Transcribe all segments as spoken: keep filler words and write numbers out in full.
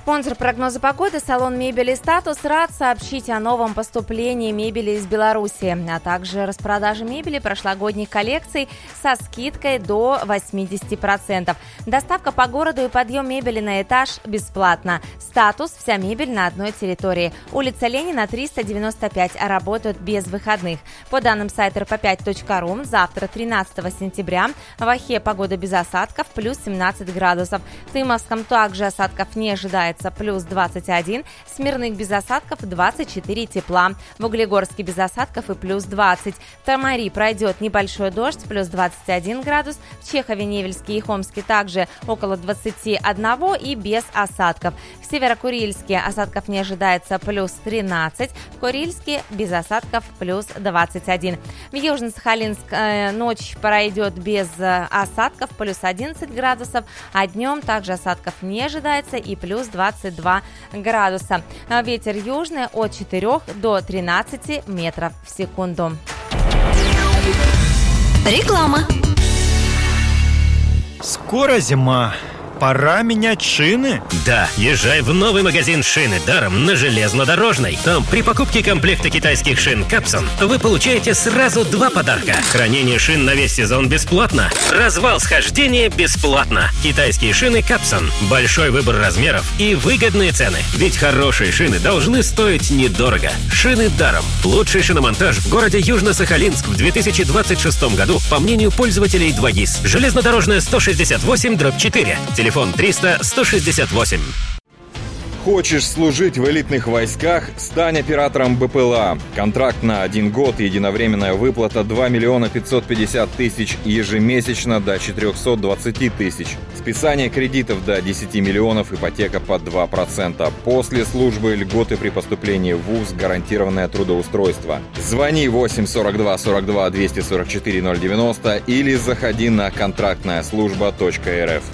Спонсор прогноза погоды – салон мебели «Статус» рад сообщить о новом поступлении мебели из Беларуси, а также распродаже мебели прошлогодних коллекций со скидкой до восемьдесят процентов. Доставка по городу и подъем мебели на этаж бесплатно. «Статус» – вся мебель на одной территории. Улица Ленина, триста девяносто пять, работают без выходных. По данным сайта эр пэ пять точка ру, завтра, тринадцатого сентября, в Охе погода без осадков, плюс семнадцать градусов. В Тымовском также осадков не ожидается, плюс двадцать один, Смирных без осадков, двадцать четыре тепла, в Углегорске без осадков и плюс двадцать, в Тамари пройдет небольшой дождь, плюс двадцать один градус, в Чехове, Невельске и Хомске также около двадцать один и без осадков, в Северо-Курильске осадков не ожидается, плюс тринадцать, в Курильске без осадков, плюс двадцать один, в Южно-Сахалинск э, ночь пройдет без э, осадков, плюс одиннадцать градусов, а днем также осадков не ожидается и плюс двадцать два градуса. Ветер южный от четырёх до тринадцати метров в секунду. Реклама. Скоро зима. Пора менять шины? Да, езжай в новый магазин «Шины даром» на Железнодорожной. Там при покупке комплекта китайских шин «Капсон» вы получаете сразу два подарка. Хранение шин на весь сезон бесплатно. Развал схождения бесплатно. Китайские шины «Капсон». Большой выбор размеров и выгодные цены. Ведь хорошие шины должны стоить недорого. «Шины даром». Лучший шиномонтаж в городе Южно-Сахалинск в две тысячи двадцать шестом году, по мнению пользователей два ГИС. Железнодорожная сто шестьдесят восемь дробь четыре. Телефон триста сто шестьдесят восемь. Хочешь служить в элитных войсках? Стань оператором бэ пэ эл а. Контракт на один год, единовременная выплата два миллиона пятьсот пятьдесят тысяч, ежемесячно до четыреста двадцать тысяч. Списание кредитов до десять миллионов, ипотека под два процента. После службы льготы при поступлении в вуз, гарантированное трудоустройство. Звони восемь сорок два сорок два двести сорок четыре ноль девяносто или заходи на контрактная служба точка эр эф.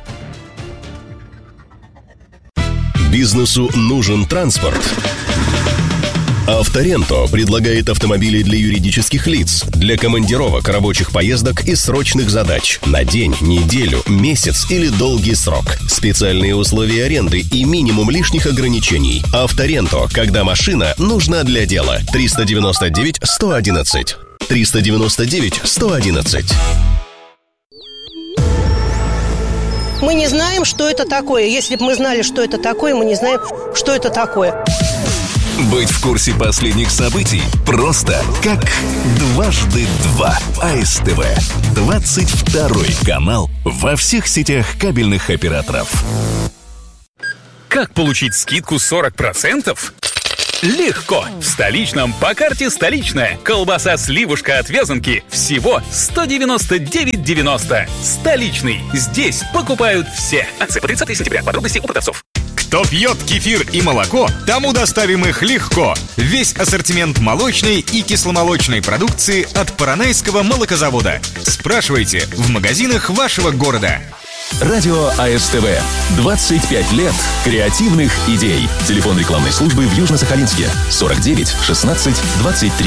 Бизнесу нужен транспорт. Авторенто предлагает автомобили для юридических лиц, для командировок, рабочих поездок и срочных задач на день, неделю, месяц или долгий срок. Специальные условия аренды и минимум лишних ограничений. Авторенто, когда машина нужна для дела. триста девяносто девять сто одиннадцать. триста девяносто девять сто одиннадцать. Мы не знаем, что это такое. Если бы мы знали, что это такое, мы не знаем, что это такое. Быть в курсе последних событий просто как дважды два. а эс тэ вэ. двадцать второй канал во всех сетях кабельных операторов. Как получить скидку сорок процентов? Легко! В столичном по карте «Столичная». Колбаса сливушка от Вязанки всего сто девяносто девять девяносто. Столичный. Здесь покупают все. Акция по тридцатого сентября. Подробности у продавцов. Кто пьет кефир и молоко, тому доставим их легко. Весь ассортимент молочной и кисломолочной продукции от Поронайского молокозавода. Спрашивайте в магазинах вашего города. Радио а эс тэ вэ. двадцать пять лет креативных идей. Телефон рекламной службы в Южно-Сахалинске. сорок девять шестнадцать двадцать три.